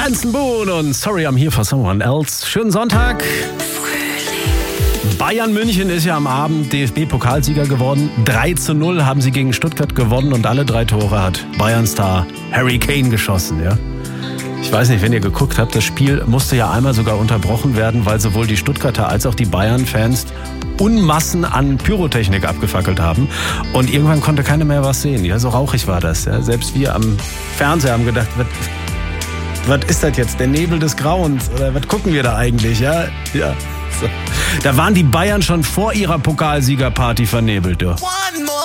Benson Boone und Sorry I'm Here for Someone Else. Schönen Sonntag. Bayern München ist ja am Abend DFB-Pokalsieger geworden. 3:0 haben sie gegen Stuttgart gewonnen und alle 3 Tore hat Bayern-Star Harry Kane geschossen. Ja? Ich weiß nicht, wenn ihr geguckt habt, das Spiel musste ja einmal sogar unterbrochen werden, weil sowohl die Stuttgarter als auch die Bayern-Fans Unmassen an Pyrotechnik abgefackelt haben. Und irgendwann konnte keiner mehr was sehen. Ja, so rauchig war das. Ja? Selbst wir am Fernseher haben gedacht, was ist das jetzt? Der Nebel des Grauens? Oder was gucken wir da eigentlich? Ja. So. Da waren die Bayern schon vor ihrer Pokalsiegerparty vernebelt. Du.